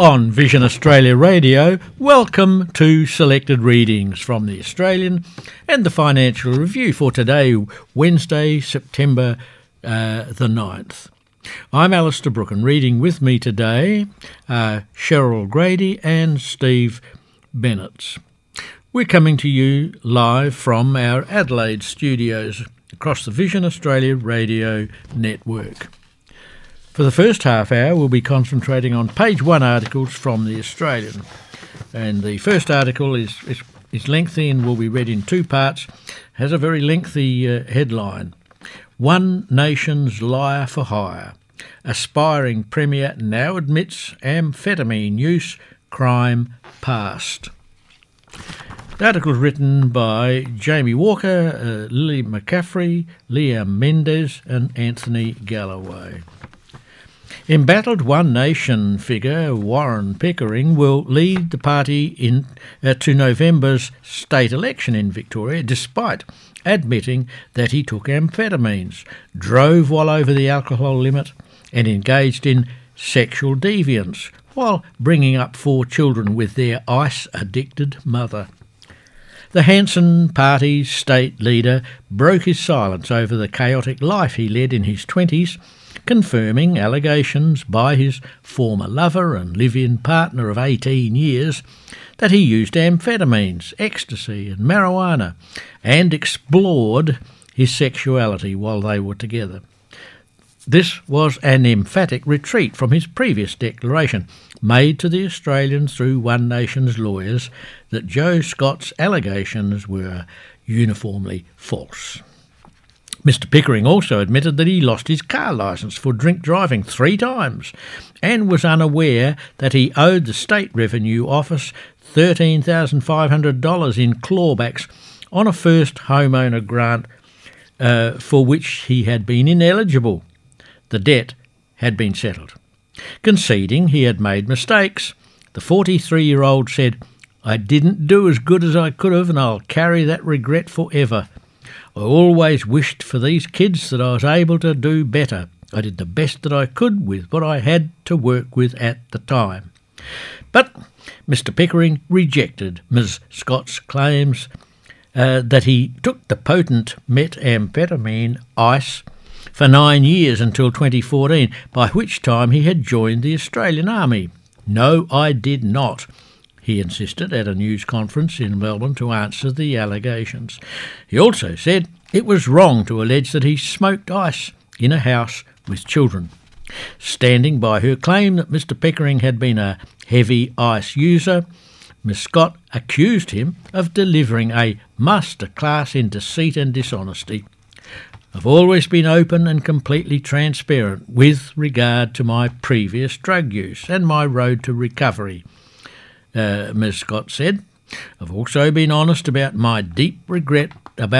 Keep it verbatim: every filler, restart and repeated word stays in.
On Vision Australia Radio, welcome to selected readings from the Australian and the Financial Review for today, Wednesday, September uh, the ninth. I'm Alistair Brook, and reading with me today are Cheryl Grady and Steve Bennett. We're coming to you live from our Adelaide studios across the Vision Australia Radio network. For the first half hour, we'll be concentrating on page one articles from the Australian. And the first article is, is, is lengthy and will be read in two parts. Has a very lengthy uh, headline. One Nation's Liar for Hire. Aspiring Premier now admits amphetamine use, crime past. The article is written by Jamie Walker, uh, Lily McCaffrey, Leah Mendez and Anthony Galloway. Embattled One Nation figure Warren Pickering will lead the party in uh, to November's state election in Victoria, despite admitting that he took amphetamines, drove while over the alcohol limit and engaged in sexual deviance while bringing up four children with their ice-addicted mother. The Hanson Party's state leader broke his silence over the chaotic life he led in his twenties, confirming allegations by his former lover and live-in partner of eighteen years that he used amphetamines, ecstasy and marijuana and explored his sexuality while they were together. This was an emphatic retreat from his previous declaration, made to the Australians through One Nation's lawyers, that Joe Scott's allegations were uniformly false. Mister Pickering also admitted that he lost his car licence for drink driving three times and was unaware that he owed the State Revenue Office thirteen thousand five hundred dollars in clawbacks on a first homeowner grant uh, for which he had been ineligible. The debt had been settled. Conceding he had made mistakes, the forty-three-year-old said, "I didn't do as good as I could have and I'll carry that regret forever. I always wished for these kids that I was able to do better. I did the best that I could with what I had to work with at the time." But Mister Pickering rejected Miz Scott's claims uh, that he took the potent methamphetamine ice for nine years until twenty fourteen, by which time he had joined the Australian Army. "No, I did not," he insisted at a news conference in Melbourne to answer the allegations. He also said it was wrong to allege that he smoked ice in a house with children. Standing by her claim that Mister Pickering had been a heavy ice user, Miz Scott accused him of delivering a masterclass in deceit and dishonesty. "I've always been open and completely transparent with regard to my previous drug use and my road to recovery," Uh, Miz Scott said. "I've also been honest about my deep regret